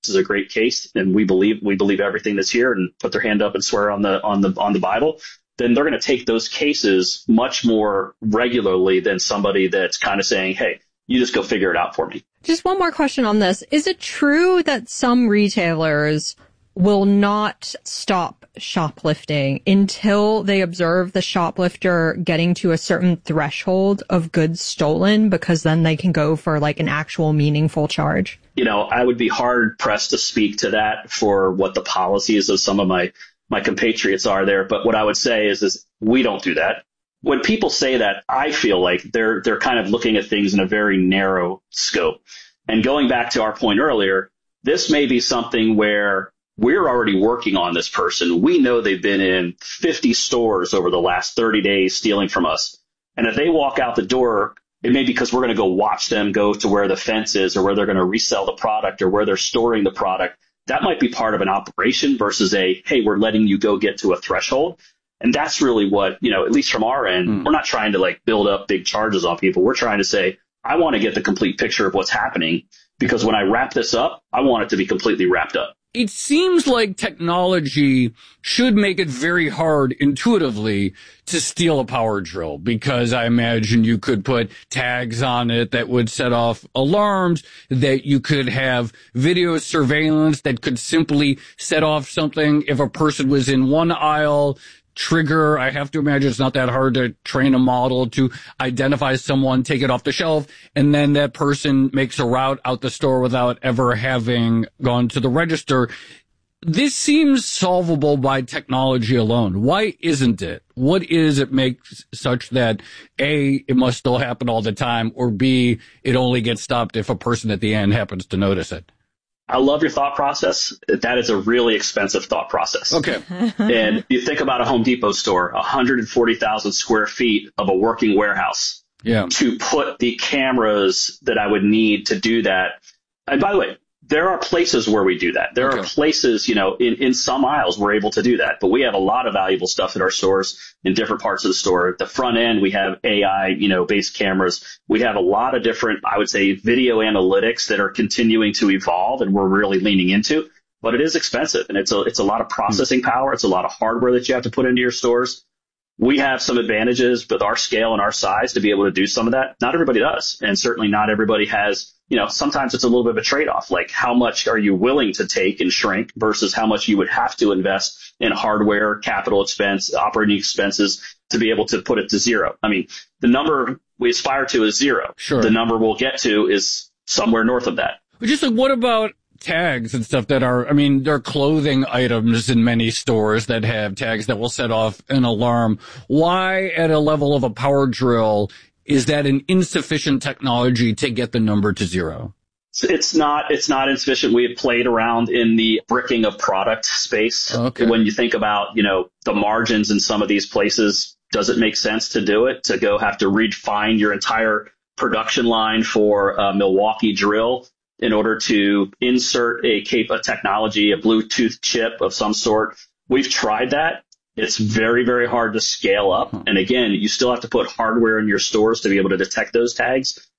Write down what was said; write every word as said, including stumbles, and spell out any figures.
is a great case and we believe we believe everything that's here and put their hand up and swear on the on the on the Bible, then they're going to take those cases much more regularly than somebody that's kind of saying, hey, you just go figure it out for me. Just one more question on this. Is it true that some retailers will not stop shoplifting until they observe the shoplifter getting to a certain threshold of goods stolen, because then they can go for like an actual meaningful charge? You know, I would be hard pressed to speak to that for what the policies of some of my, my compatriots are there. But what I would say is, is we don't do that. When people say that, I feel like they're, they're kind of looking at things in a very narrow scope. And going back to our point earlier, this may be something where we're already working on this person. We know they've been in fifty stores over the last thirty days stealing from us. And if they walk out the door, it may be because we're going to go watch them go to where the fence is or where they're going to resell the product or where they're storing the product. That might be part of an operation versus a, hey, we're letting you go get to a threshold. And that's really what, you know, at least from our end, mm. we're not trying to like build up big charges on people. We're trying to say, I want to get the complete picture of what's happening, because when I wrap this up, I want it to be completely wrapped up. It seems like technology should make it very hard intuitively to steal a power drill, because I imagine you could put tags on it that would set off alarms, that you could have video surveillance that could simply set off something if a person was in one aisle. Trigger, I have to imagine it's not that hard to train a model to identify someone, take it off the shelf, and then that person makes a route out the store without ever having gone to the register. This seems solvable by technology alone. Why isn't it? What is it makes such that A, it must still happen all the time, or B, it only gets stopped if a person at the end happens to notice it? I love your thought process. That is a really expensive thought process. Okay. And you think about a Home Depot store, one hundred forty thousand square feet of a working warehouse. Yeah. To put the cameras that I would need to do that. And by the way, there are places where we do that. There okay. are places, you know, in, in some aisles we're able to do that. But we have a lot of valuable stuff at our stores in different parts of the store. At the front end, we have A I, you know, based cameras. We have a lot of different, I would say, video analytics that are continuing to evolve and we're really leaning into. But it is expensive, and it's a, it's a lot of processing power. It's a lot of hardware that you have to put into your stores. We have some advantages with our scale and our size to be able to do some of that. Not everybody does. And certainly not everybody has, you know, sometimes it's a little bit of a trade-off. Like, how much are you willing to take and shrink versus how much you would have to invest in hardware, capital expense, operating expenses to be able to put it to zero. I mean, the number we aspire to is zero. Sure. The number we'll get to is somewhere north of that. But just like, what about tags and stuff that are, I mean, there are clothing items in many stores that have tags that will set off an alarm. Why, at a level of a power drill, is that an insufficient technology to get the number to zero? It's not, it's not insufficient. We have played around in the bricking of product space. Okay. When you think about, you know, the margins in some of these places, does it make sense to do it? To go have to redefine your entire production line for a Milwaukee drill in order to insert a cap a technology, a Bluetooth chip of some sort. We've tried that. It's very, very hard to scale up. And again, you still have to put hardware in your stores to be able to detect those tags.